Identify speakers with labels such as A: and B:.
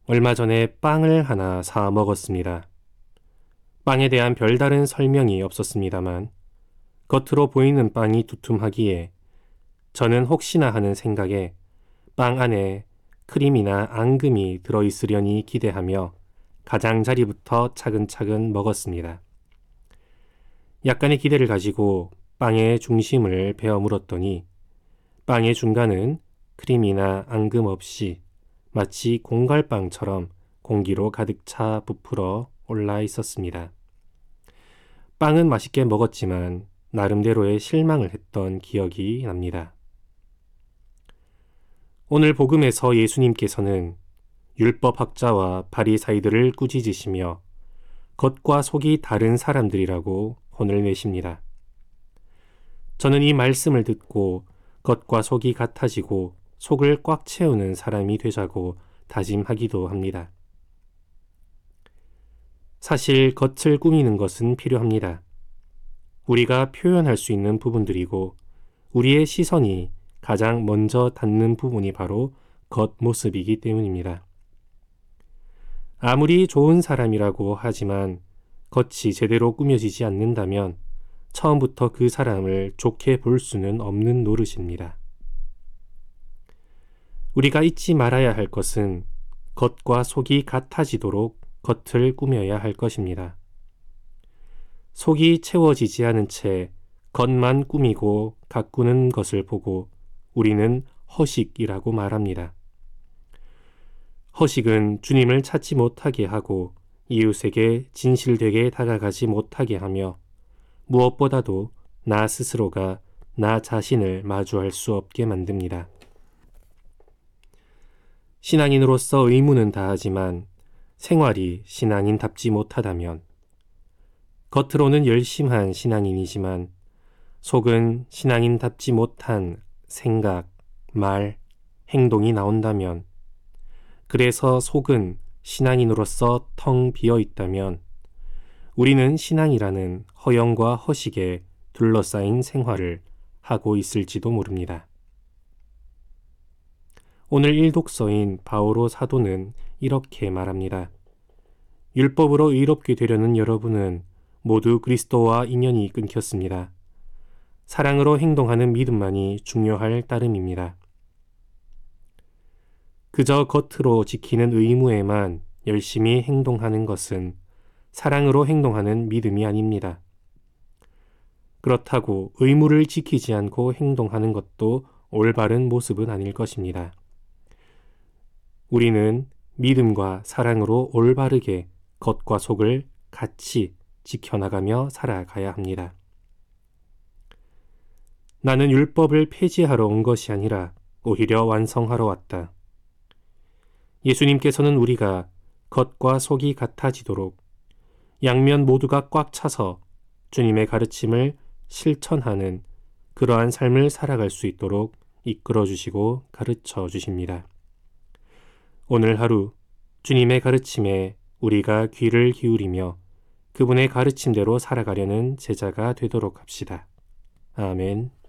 A: 얼마 전에 빵을 하나 사 먹었습니다. 빵에 대한 별다른 설명이 없었습니다만 겉으로 보이는 빵이 두툼하기에 저는 혹시나 하는 생각에 빵 안에 크림이나 앙금이 들어있으려니 기대하며 가장자리부터 차근차근 먹었습니다. 약간의 기대를 가지고 빵의 중심을 베어 물었더니 빵의 중간은 크림이나 앙금 없이 마치 공갈빵처럼 공기로 가득 차 부풀어 올라 있었습니다. 빵은 맛있게 먹었지만 나름대로의 실망을 했던 기억이 납니다. 오늘 복음에서 예수님께서는 율법학자와 바리사이들을 꾸짖으시며 겉과 속이 다른 사람들이라고 혼을 내십니다. 저는 이 말씀을 듣고 겉과 속이 같아지고 속을 꽉 채우는 사람이 되자고 다짐하기도 합니다. 사실 겉을 꾸미는 것은 필요합니다. 우리가 표현할 수 있는 부분들이고 우리의 시선이 가장 먼저 닿는 부분이 바로 겉모습이기 때문입니다. 아무리 좋은 사람이라고 하지만 겉이 제대로 꾸며지지 않는다면 처음부터 그 사람을 좋게 볼 수는 없는 노릇입니다. 우리가 잊지 말아야 할 것은 겉과 속이 같아지도록 겉을 꾸며야 할 것입니다. 속이 채워지지 않은 채 겉만 꾸미고 가꾸는 것을 보고 우리는 허식이라고 말합니다. 허식은 주님을 찾지 못하게 하고 이웃에게 진실되게 다가가지 못하게 하며 무엇보다도 나 스스로가 나 자신을 마주할 수 없게 만듭니다. 신앙인으로서 의무는 다하지만 생활이 신앙인답지 못하다면 겉으로는 열심한 신앙인이지만 속은 신앙인답지 못한 생각, 말, 행동이 나온다면 그래서 속은 신앙인으로서 텅 비어 있다면 우리는 신앙이라는 허영과 허식에 둘러싸인 생활을 하고 있을지도 모릅니다. 오늘 일독서인 바오로 사도는 이렇게 말합니다. 율법으로 의롭게 되려는 여러분은 모두 그리스도와 인연이 끊겼습니다. 사랑으로 행동하는 믿음만이 중요할 따름입니다. 그저 겉으로 지키는 의무에만 열심히 행동하는 것은 사랑으로 행동하는 믿음이 아닙니다. 그렇다고 의무를 지키지 않고 행동하는 것도 올바른 모습은 아닐 것입니다. 우리는 믿음과 사랑으로 올바르게 겉과 속을 같이 지켜나가며 살아가야 합니다. 나는 율법을 폐지하러 온 것이 아니라 오히려 완성하러 왔다. 예수님께서는 우리가 겉과 속이 같아지도록 양면 모두가 꽉 차서 주님의 가르침을 실천하는 그러한 삶을 살아갈 수 있도록 이끌어 주시고 가르쳐 주십니다. 오늘 하루 주님의 가르침에 우리가 귀를 기울이며 그분의 가르침대로 살아가려는 제자가 되도록 합시다. 아멘.